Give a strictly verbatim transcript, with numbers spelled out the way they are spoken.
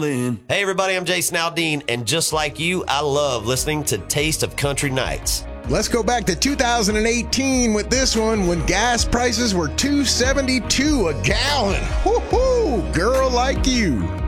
Hey everybody, I'm Jason Aldean, and just like you, I love listening to Taste of Country Nights. Let's go back to two thousand eighteen with this one when gas prices were two seventy-two a gallon. Woo-hoo, Girl Like You.